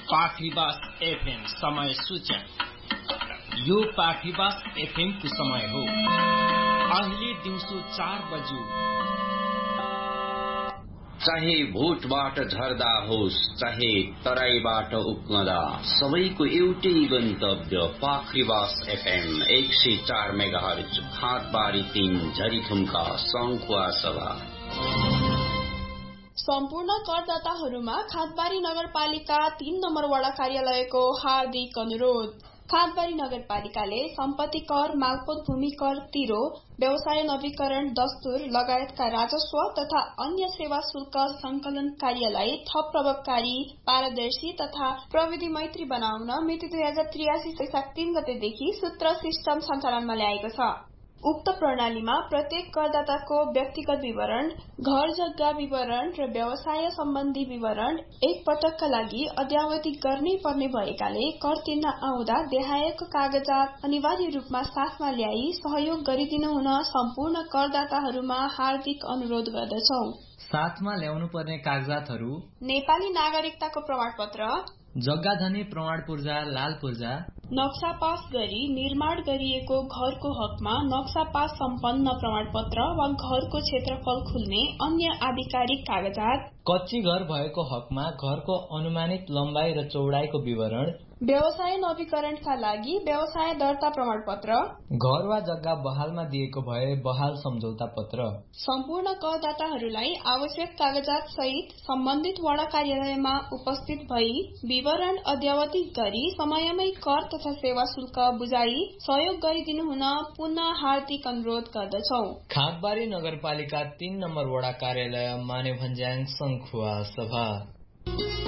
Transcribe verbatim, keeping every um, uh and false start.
पाखरीबास FM समय सूचना। यो पाखरीबास एफएम को समय हो अहिले दिउँसो चार बजे। चाहे भोटबाट झर्दा होस् चाहे तराईबाट उक्लदा, सबैको एउटै गन्तव्य पाखरीबास एफएम एक सय चार मेगाहर्ज खातबारी तीन झरीथुम्का सङ्खुवा सभा। सम्पूर्ण करदाताहरूमा खातबारी नगरपालिका तीन नम्बर वडा कार्यालयको हार्दिक अनुरोध। खातबारी नगरपालिकाले सम्पत्ति कर, मालपोत भूमि कर, तिरो, व्यवसाय नवीकरण, दस्तुर लगायतका राजस्व तथा अन्य सेवा शुल्क संकलन कार्यलाई थप प्रभावकारी, पारदर्शी तथा प्रविधि मैत्री बनाउन मिति दुई हजार त्रियासी वैशाख तीन गतेदेखि सूत्र सिस्टम सञ्चालनमा ल्याएको छ। उक्त प्रणालीमा प्रत्येक करदाताको व्यक्तिगत विवरण, घर जग्गा विवरण र व्यवसाय सम्बन्धी विवरण एक पटकका लागि अद्यावधि गर्नै पर्ने भएकाले कर तिर्न आउँदा देहायको कागजात अनिवार्य रूपमा साथमा ल्याई सहयोग गरिदिनु हुन सम्पूर्ण करदाताहरूमा हार्दिक अनुरोध गर्दछौ। साथमा ल्याउनु पर्ने कागजातहरू: नेपाली नागरिकताको प्रमाणपत्र, जग्गा धनी प्रमाण पूर्जा, लाल पूर्जा, नक्सा पास गरी निर्माण गरिएको घरको हकमा नक्सा पास सम्पन्न प्रमाणपत्र वा घरको क्षेत्रफल खुल्ने अन्य आधिकारिक कागजात, कच्ची घर भएको हकमा घरको अनुमानित लम्बाई र चौडाइको विवरण, व्यवसाय नवीकरणका लागि व्यवसाय दर्ता प्रमाणपत्र, घर वा जग्गा बहालमा दिएको भए बहाल सम्झौता पत्र। सम्पूर्ण करदाताहरूलाई आवश्यक कागजात सहित सम्बन्धित वडा कार्यालयमा उपस्थित भई विवरण अद्यावधिक गरी समयमै कर तथा सेवा शुल्क बुझाई सहयोग गरिदिनु हुन पुनः हार्दिक अनुरोध गर्दछौ। खातबारी नगरपालिका तीन नम्बर वडा कार्यालय, मानेभन्ज्याङ, सङ्खुवा सभा।